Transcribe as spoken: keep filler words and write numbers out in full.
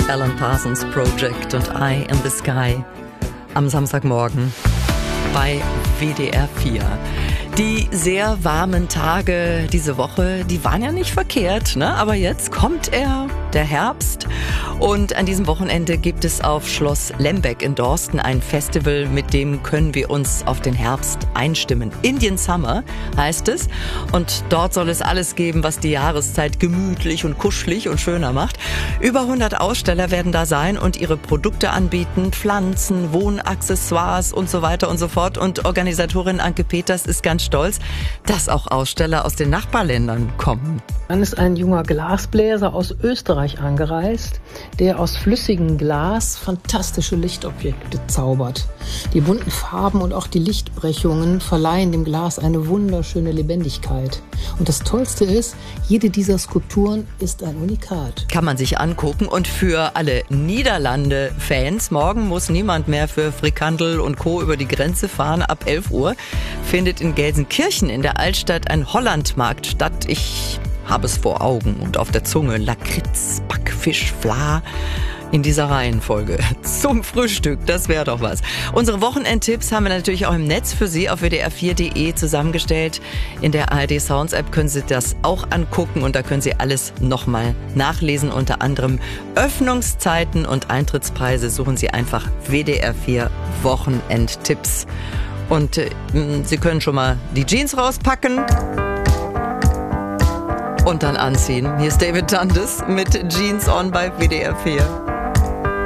Alan Parsons Project und Eye in the Sky am Samstagmorgen bei W D R vier. Die sehr warmen Tage diese Woche, die waren ja nicht verkehrt, ne? Aber jetzt kommt er, der Herbst. Und an diesem Wochenende gibt es auf Schloss Lembeck in Dorsten ein Festival, mit dem können wir uns auf den Herbst einstimmen. Indian Summer heißt es. Und dort soll es alles geben, was die Jahreszeit gemütlich und kuschelig und schöner macht. Über hundert Aussteller werden da sein und ihre Produkte anbieten. Pflanzen, Wohnaccessoires und so weiter und so fort. Und Organisatorin Anke Peters ist ganz stolz, dass auch Aussteller aus den Nachbarländern kommen. Dann ist ein junger Glasbläser aus Österreich angereist, der aus flüssigem Glas fantastische Lichtobjekte zaubert. Die bunten Farben und auch die Lichtbrechungen verleihen dem Glas eine wunderschöne Lebendigkeit. Und das Tollste ist, jede dieser Skulpturen ist ein Unikat. Kann man sich angucken. Und für alle Niederlande-Fans, morgen muss niemand mehr für Frikandel und Co. über die Grenze fahren. Ab elf Uhr findet in Gelsenkirchen in der Altstadt ein Hollandmarkt statt. Ich habe es vor Augen und auf der Zunge. Lakritz, Backfisch, Fla in dieser Reihenfolge. Zum Frühstück, das wäre doch was. Unsere Wochenendtipps haben wir natürlich auch im Netz für Sie auf w d r vier punkt d e zusammengestellt. In der A R D Sounds App können Sie das auch angucken und da können Sie alles nochmal nachlesen. Unter anderem Öffnungszeiten und Eintrittspreise suchen Sie einfach W D R vier Wochenendtipps. Und äh, Sie können schon mal die Jeans rauspacken und dann anziehen. Hier ist David Dundas mit Jeans On bei W D R vier.